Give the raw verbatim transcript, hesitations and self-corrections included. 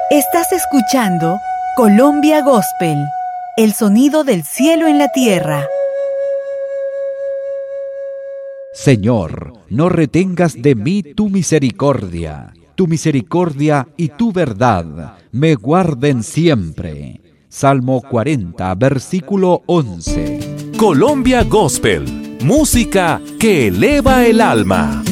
Estás escuchando Colombia Gospel, el sonido del cielo en la tierra. Señor, no retengas de mí tu misericordia. Tu misericordia y tu verdad me guarden siempre. Salmo cuarenta, versículo once. Colombia Gospel, música que eleva el alma.